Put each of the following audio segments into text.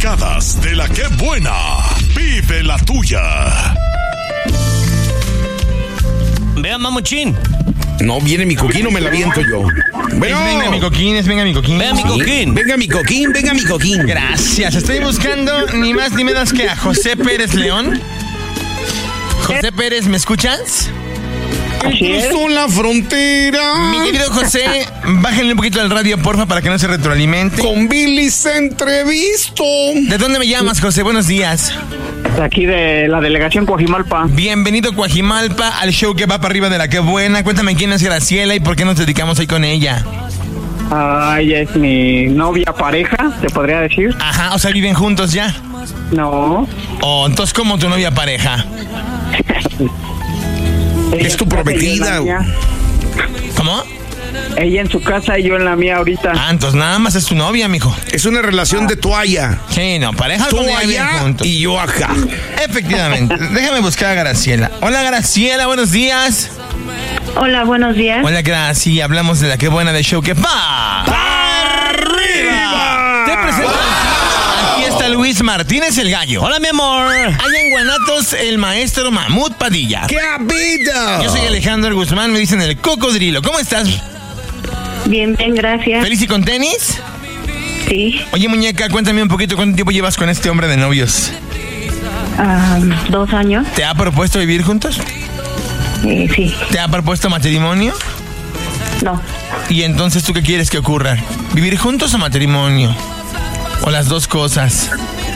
dedicadas de la que buena. Vive la tuya. Vea, mamuchín. No, viene mi coquín o me la viento yo. Bueno. Venga mi coquín. Venga mi coquín. Venga mi coquín. Gracias. Estoy buscando ni más ni menos que a José Pérez León. José Pérez, ¿me escuchas? Cruzó la frontera. Mi querido José, bájenle un poquito el radio, porfa, para que no se retroalimente. Con Billy se entrevisto. ¿De dónde me llamas, José? Buenos días. De aquí de la delegación Coajimalpa. Bienvenido, Coajimalpa, al show que va para arriba de la que buena. Cuéntame quién es Graciela y por qué nos dedicamos ahí con ella. Ella es mi novia pareja, te podría decir. Ajá, o sea, ¿viven juntos ya? No. Oh, entonces, ¿cómo tu novia pareja? Es tu prometida. ¿Cómo? Ella en su casa y yo en la mía ahorita. Ah, entonces nada más es tu novia, mijo. Es una relación de toalla. Sí, no, pareja Tú con ella bien allá juntos. y yo acá. Efectivamente. Déjame buscar a Graciela. Hola, Graciela, buenos días. Hola, buenos días. Hola, Graciela. Hablamos de la que buena de show que va ¡para arriba! Te presento. Aquí está Luis Martínez el Gallo. Hola, mi amor. Allá en Guanatos, el maestro Mahmoud Padilla. ¡Qué habido! Yo soy Alejandro Guzmán, me dicen el cocodrilo. ¿Cómo estás? Bien, gracias. ¿Feliz y con tenis? Sí. Oye, muñeca, cuéntame un poquito, ¿cuánto tiempo llevas con este hombre de novios? 2 años. ¿Te ha propuesto vivir juntos? Sí. ¿Te ha propuesto matrimonio? No. ¿Y entonces tú qué quieres que ocurra? ¿Vivir juntos o matrimonio? ¿O las dos cosas?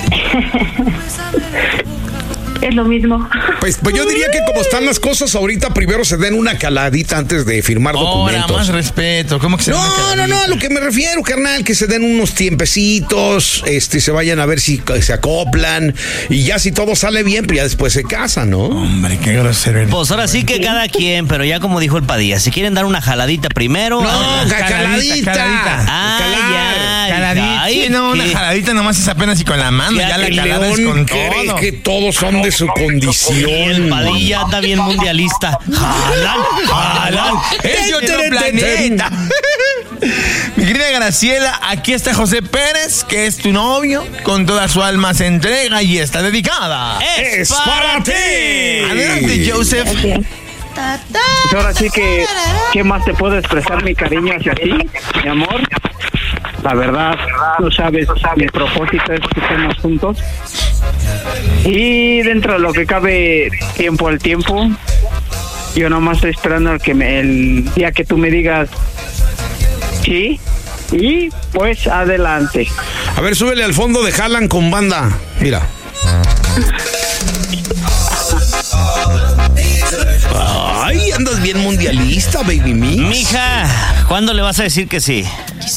Es lo mismo. Pues yo diría que como están las cosas ahorita, primero se den una caladita antes de firmar documentos. Ahora, más respeto. ¿Cómo que se den una caladita? No, a lo que me refiero, carnal, que se den unos tiempecitos, se vayan a ver si se acoplan, y ya si todo sale bien, pues ya después se casan, ¿no? Hombre, qué grosero eres. Pues ahora sí que cada quien, pero ya como dijo el Padilla, si quieren dar una jaladita primero. No, caladita. Caladita. Ay, no, una jaladita nomás es apenas y con la mano. Ya la calada es con cree todo. que todos son de su Y condición. el Padilla anda bien mundialista. Jalan. Es de otro planeta. Mi querida Graciela, aquí está José Pérez, que es tu novio. Con toda su alma se entrega y está dedicada. ¡Es para ti! Adelante, Joseph. Gracias. Pues ahora sí que, ¿qué más te puedo expresar mi cariño hacia ti, mi amor? La verdad, tú sabes, mi propósito es que estemos juntos. Y dentro de lo que cabe, tiempo al tiempo, yo nomás estoy esperando el día que tú me digas sí, y pues adelante. A ver, súbele al fondo de Jalan con banda. Mira. Ay, andas bien mundialista, baby mix. Mija, ¿cuándo le vas a decir que sí?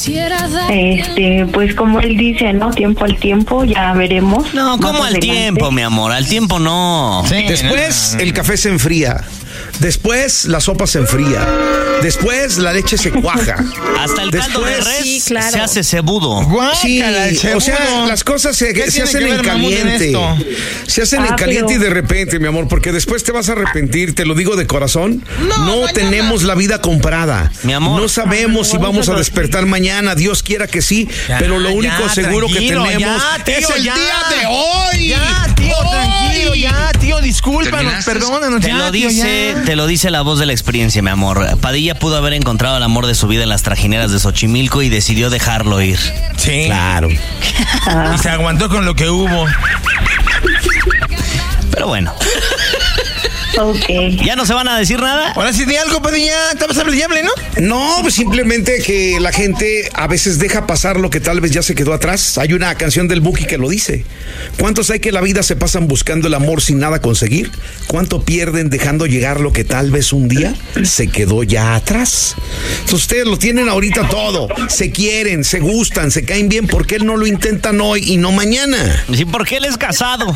Pues como él dice, ¿no? Tiempo al tiempo, ya veremos. No, ¿cómo Más al adelante. tiempo, mi amor? Al tiempo no. Sí, Después el café se enfría. Después la sopa se enfría. Después la leche se cuaja. Hasta el caldo de Después, res sí, claro. se hace cebudo. Sí, Guácala, el o sea, segundo. las cosas se ¿Qué tiene hacen que en ver Mahmoud en caliente. esto? Se hacen en caliente pero- y de repente, mi amor, porque después te vas a arrepentir, te lo digo de corazón. No tenemos la vida comprada. Mi amor. No sabemos si vamos a despertar mañana, Dios quiera que sí, Ya, pero lo único ya, seguro tranquilo, que tenemos ya, tío, es el ya. día de hoy. Ya, tío, Hoy. tranquilo, ya, tío, discúlpanos, perdónanos. Te ya, lo tío, dice, ya. te lo dice la voz de la experiencia, mi amor. Padilla pudo haber encontrado el amor de su vida en las trajineras de Xochimilco y decidió dejarlo ir. Sí. Claro. Y se aguantó con lo que hubo. Pero bueno, Ok. ¿ya no se van a decir nada? Ahora sí, di algo, Padilla. Te vas a diable, ¿no? No, pues simplemente que la gente a veces deja pasar lo que tal vez ya se quedó atrás. Hay una canción del Buki que lo dice. ¿Cuántos hay que la vida se pasan buscando el amor sin nada conseguir? ¿Cuánto pierden dejando llegar lo que tal vez un día se quedó ya atrás? Entonces ustedes lo tienen ahorita todo. Se quieren, se gustan, se caen bien. ¿Por qué no lo intentan hoy y no mañana? Sí, porque él es casado.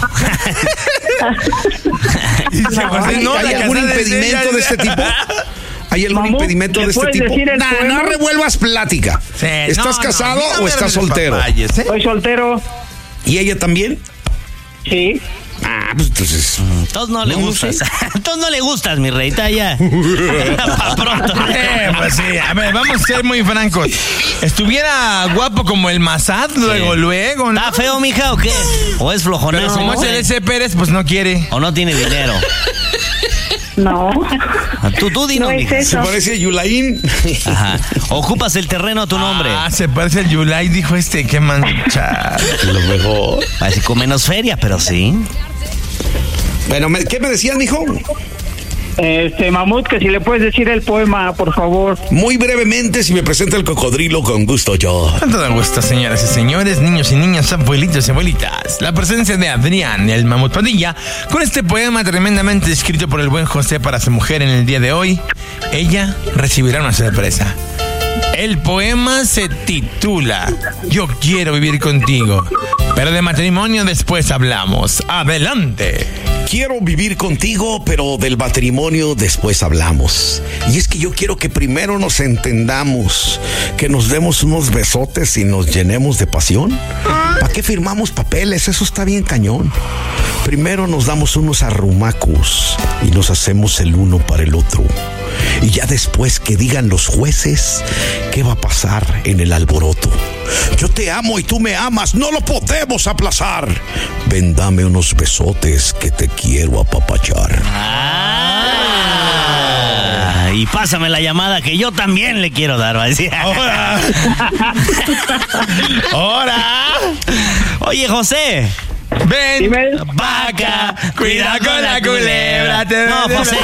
Dice José, no, ¿Hay la algún casada es impedimento ella. de este tipo? ¿Hay algún Mamú, impedimento de ¿le este puedes tipo? decir el No poema? revuelvas plática. Sí, ¿Estás casado no o estás me soltero? papayes, ¿eh? Soy soltero, ¿Y ella también? sí. Pues entonces. Todos no le No, no gustas. sé. Todos no le gustas, mi rey. Está ya. Pa' pronto. Pues sí, a ver, vamos a ser muy francos. ¿Estuviera guapo como el Massad luego, ¿no? ¿Está feo, mija, o qué? ¿O es flojonazo? Pero como es el S. Pérez, pues no quiere. ¿O no tiene dinero? No. Tú dinos, No es mija. Se eso. parece a Yulaín. Ajá. Ocupas el terreno a tu nombre. Se parece al Yulai, dijo qué mancha. Lo mejor. Así con menos feria, pero sí. Bueno, ¿qué me decías, mijo? Mamut, que si le puedes decir el poema, por favor. Muy brevemente, si me presenta el cocodrilo, con gusto yo. Con todo gusto, señoras y señores, niños y niñas, abuelitos y abuelitas. La presencia de Adrián, el Mamut Padilla, con este poema tremendamente escrito por el buen José para su mujer en el día de hoy. Ella recibirá una sorpresa. El poema se titula Yo quiero vivir contigo, pero de matrimonio después hablamos. ¡Adelante! Quiero vivir contigo, pero del matrimonio después hablamos. Y es que yo quiero que primero nos entendamos, que nos demos unos besotes y nos llenemos de pasión. ¿Para qué firmamos papeles? Eso está bien cañón. Primero nos damos unos arrumacos y nos hacemos el uno para el otro. Y ya después que digan los jueces qué va a pasar en el alboroto. Yo te amo y tú me amas, no lo podemos aplazar. Ven, dame unos besotes que te quiero apapachar. Y pásame la llamada que yo también le quiero dar, va a decir. ¡Ahora! ¡Ahora! Oye, José. Ven, Dime. vaca, cuida con la culebra. No, José.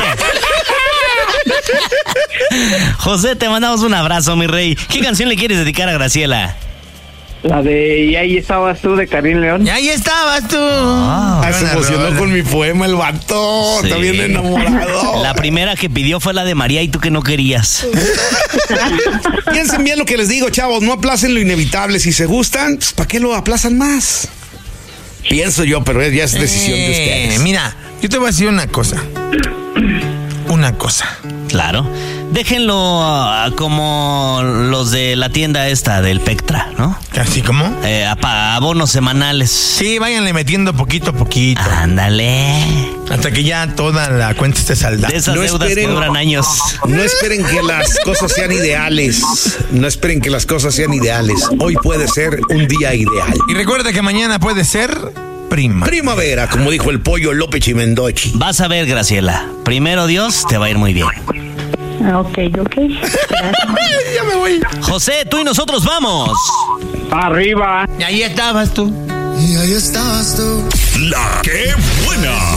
José, te mandamos un abrazo, mi rey. ¿Qué canción le quieres dedicar a Graciela? La de Y ahí estabas tú, de Karim León. Y ahí estabas tú. Se emocionó con mi poema el vato. Sí. Está bien enamorado. La primera que pidió fue la de María y tú que no querías. Piensen bien lo que les digo, chavos. No aplacen lo inevitable. Si se gustan, pues, ¿para qué lo aplazan más? Pienso yo, pero ya es decisión de ustedes. Mira, yo te voy a decir una cosa. Una cosa. Claro. Déjenlo como los de la tienda esta del Pectra, ¿no? ¿Así como? Abonos semanales. Sí, váyanle metiendo poquito a poquito. Ándale. Hasta que ya toda la cuenta esté saldada. De esas No deudas que esperen- duran años. No esperen que las cosas sean ideales. No esperen que las cosas sean ideales. Hoy puede ser un día ideal. Y recuerda que mañana puede ser prima. Primavera, como dijo el pollo López y Mendochi. Vas a ver, Graciela. Primero Dios, te va a ir muy bien. Ok. Gracias. Ya me voy. José, tú y nosotros vamos. Arriba. Y ahí estabas tú. La que buena.